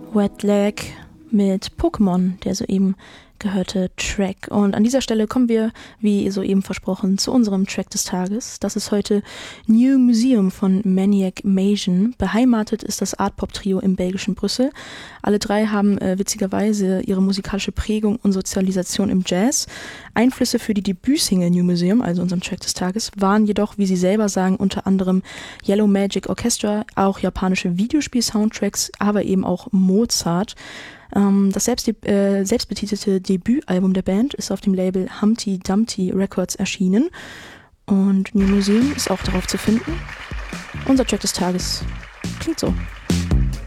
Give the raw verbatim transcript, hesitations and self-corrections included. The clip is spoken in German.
Wet Leg mit Pokémon, der soeben gehörte Track. Und an dieser Stelle kommen wir, wie soeben versprochen, zu unserem Track des Tages. Das ist heute New Museum von Maniac Masion. Beheimatet ist das Art-Pop-Trio im belgischen Brüssel. Alle drei haben äh, witzigerweise ihre musikalische Prägung und Sozialisation im Jazz. Einflüsse für die Debütsingle New Museum, also unserem Track des Tages, waren jedoch, wie sie selber sagen, unter anderem Yellow Magic Orchestra, auch japanische Videospiel-Soundtracks, aber eben auch Mozart. Ähm, das selbst, äh, selbstbetitelte Debütalbum der Band ist auf dem Label Humpty Dumpty Records erschienen und New Museum ist auch darauf zu finden. Unser Track des Tages klingt so.